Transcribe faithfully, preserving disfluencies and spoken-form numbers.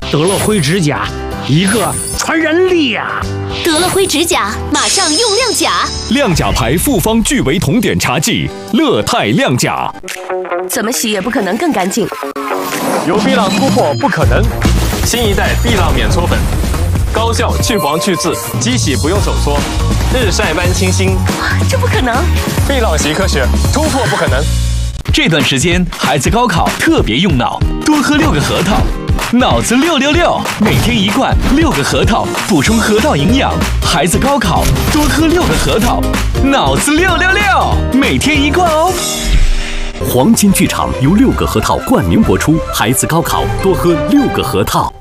得了灰指甲，一个传染力啊！ 得了灰指甲，马上用亮甲。 亮甲牌复方聚维酮碘茶剂，乐泰亮甲。 怎么洗也不可能更干净。 有碧浪突破不可能，新一代碧浪免搓粉，高效去黄去渍，机洗不用手搓，日晒般清新。 这不可能！ 碧浪习科学，突破不可能。 这段时间孩子高考特别用脑，多喝六个核桃，脑子六六六，每天一罐六个核桃，补充核桃营养。孩子高考多喝六个核桃，脑子六六六，每天一罐哦。 黄金剧场由六个核桃冠名播出，孩子高考多喝六个核桃。